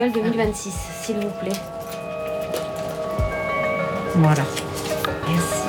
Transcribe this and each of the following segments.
2026, s'il vous plaît. Voilà. Merci.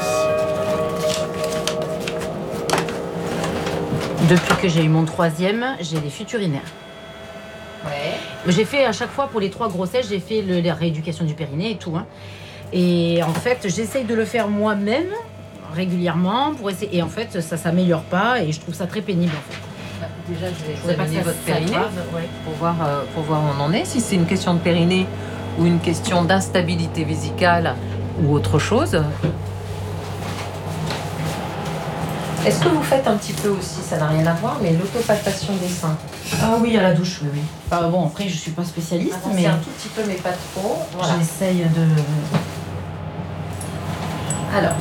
Depuis que j'ai eu mon 3e, j'ai des fuites urinaires. Ouais. J'ai fait à chaque fois pour les 3 grossesses, j'ai fait la rééducation du périnée et tout. Et en fait, j'essaye de le faire moi-même régulièrement pour essayer. Et en fait, ça s'améliore pas et je trouve ça très pénible en fait. Déjà, je vais voudrais pas examiner que ça votre périnée s'aggrave, pour voir où on en est. Si c'est une question de périnée ou une question d'instabilité vésicale ou autre chose. Est-ce que vous faites un petit peu aussi, ça n'a rien à voir, mais l'autopalpation des seins? Ah oui, à la douche, oui. Enfin, bon, après, je suis pas spécialiste, Avancez mais un tout petit peu, mais pas trop. Voilà. j'essaye de... Alors,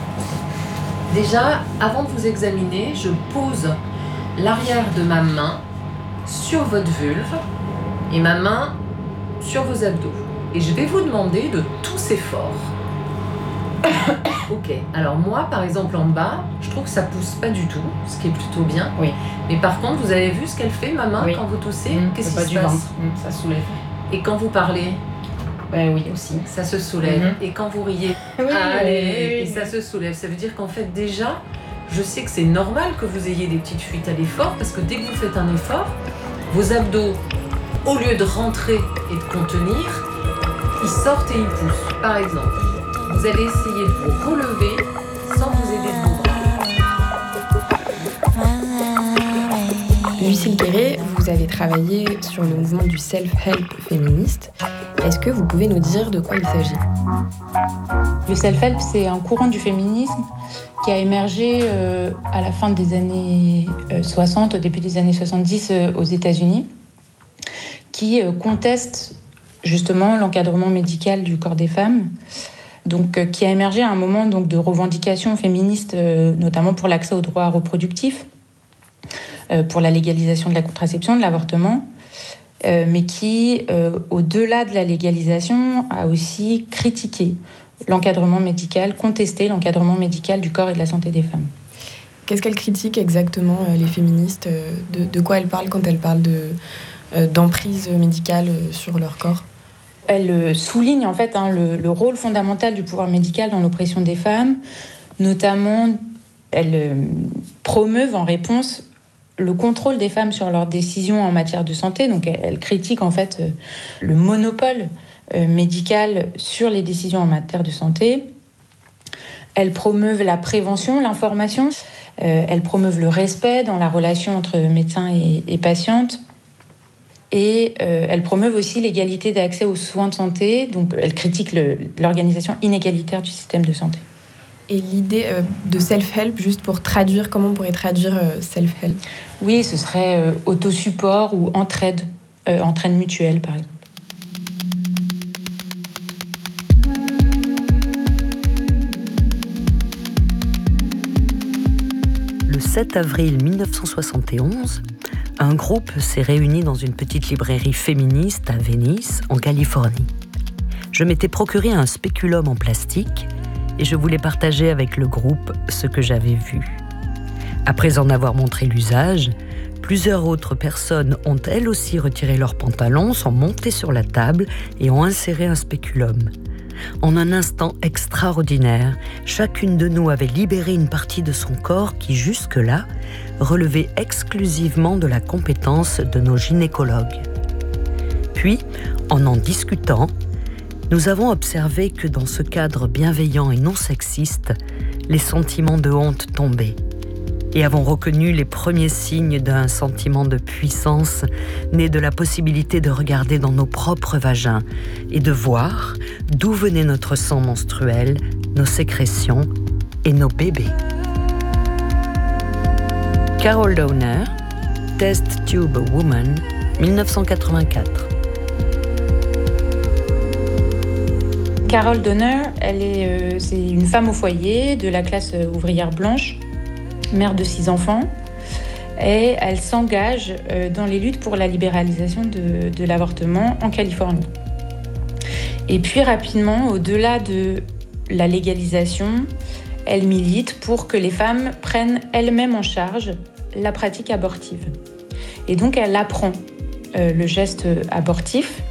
déjà, avant de vous examiner, je pose l'arrière de ma main sur votre vulve et ma main sur vos abdos. Et je vais vous demander de tous efforts. Ok, alors moi, par exemple, en bas, je trouve que ça pousse pas du tout, ce qui est plutôt bien. Oui. Mais par contre, vous avez vu ce qu'elle fait, ma main, Oui. quand vous toussez? Qu'est-ce pas qui se du passe? ventre. Ça soulève. Et quand vous parlez, Oui, aussi. ça se soulève. Et quand vous riez, et ça se soulève. Ça veut dire qu'en fait, déjà, je sais que c'est normal que vous ayez des petites fuites à l'effort, parce que dès que vous faites un effort, vos abdos, au lieu de rentrer et de contenir, ils sortent et ils poussent. Par exemple, vous allez essayer de vous relever sans vous aider de vos bras. Lucille Guéret, vous avez travaillé sur le mouvement du self-help féministe. Est-ce que vous pouvez nous dire de quoi il s'agit? Le self-help, c'est un courant du féminisme qui a émergé à la fin des années 60, au début des années 70 aux États-Unis, qui conteste justement l'encadrement médical du corps des femmes, donc qui a émergé à un moment donc, de revendications féministes, notamment pour l'accès aux droits reproductifs, pour la légalisation de la contraception, de l'avortement, mais qui, au-delà de la légalisation, a aussi critiqué l'encadrement médical, contesté l'encadrement médical du corps et de la santé des femmes. Qu'est-ce qu'elles critiquent exactement, les féministes? De quoi elles parlent quand elles parlent d'emprise médicale sur leur corps? Elle souligne en fait le rôle fondamental du pouvoir médical dans l'oppression des femmes. Notamment, elle promeuvent en réponse le contrôle des femmes sur leurs décisions en matière de santé. Donc, elle critique en fait le monopole médical sur les décisions en matière de santé. Elle promeuvent la prévention, l'information. Elle promeuvent le respect dans la relation entre médecins et patientes. Et elles promeuvent aussi l'égalité d'accès aux soins de santé. Donc, elles critiquent l'organisation inégalitaire du système de santé. Et l'idée de self-help, juste pour traduire, comment on pourrait traduire self-help? Oui, ce serait autosupport ou entraide mutuelle, par exemple. Le 7 avril 1971, un groupe s'est réuni dans une petite librairie féministe à Venice, en Californie. Je m'étais procuré un spéculum en plastique et je voulais partager avec le groupe ce que j'avais vu. Après en avoir montré l'usage, plusieurs autres personnes ont elles aussi retiré leurs pantalons, sont montées sur la table et ont inséré un spéculum. En un instant extraordinaire, chacune de nous avait libéré une partie de son corps qui, jusque-là, relevait exclusivement de la compétence de nos gynécologues. Puis, en discutant, nous avons observé que dans ce cadre bienveillant et non sexiste, les sentiments de honte tombaient et avons reconnu les premiers signes d'un sentiment de puissance né de la possibilité de regarder dans nos propres vagins et de voir d'où venait notre sang menstruel, nos sécrétions et nos bébés. Carol Downer, Test Tube Woman, 1984. Carol Downer, c'est une femme au foyer de la classe ouvrière blanche, mère de 6 enfants, et elle s'engage dans les luttes pour la libéralisation de l'avortement en Californie. Et puis rapidement, au-delà de la légalisation, elle milite pour que les femmes prennent elles-mêmes en charge la pratique abortive. Et donc elle apprend le geste abortif